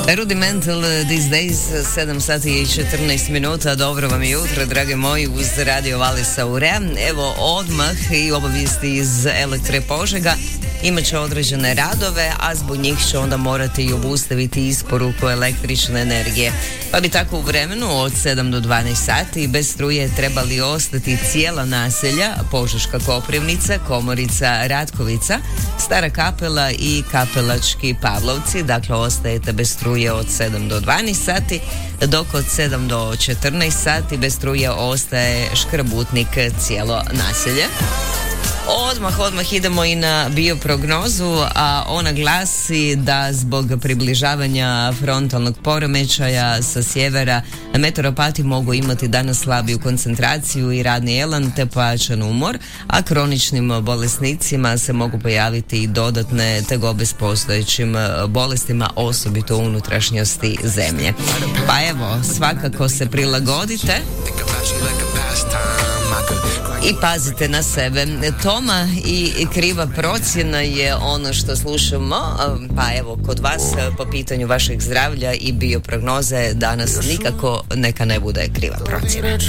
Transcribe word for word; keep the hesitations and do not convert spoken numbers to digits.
Rudimental these days, sedam sati i četrnaest minuta. Dobro vam je jutro, drage moji, uz Radio Valisa Urea. Evo odmah i obavijesti iz Elektre Požega. Imaće određene radove, a zbog njih će onda morati i obustaviti isporuku električne energije. Pa bi tako u vremenu od sedam do dvanaest sati bez struje trebali ostati cijela naselja Požeška Koprivnica, Komorica, Ratkovica, Stara Kapela i Kapelački Pavlovci. Dakle, ostajete bez struje od sedam do dvanaest sati, dok od sedam do četrnaest sati bez struje ostaje Škrabutnik, cijelo naselje. Odmah, odmah idemo i na bioprognozu, a ona glasi da zbog približavanja frontalnog poremećaja sa sjevera meteoropati mogu imati danas slabiju koncentraciju i radni elan te pojačan umor, a kroničnim bolesnicima se mogu pojaviti i dodatne tegobe s postojećim bolestima, osobito u unutrašnjosti zemlje. Pa evo, svakako se prilagodite i pazite na sebe. Toma i kriva procjena je ono što slušamo, pa evo kod vas po pitanju vašeg zdravlja i bioprognoze danas nikako neka ne bude kriva procjena.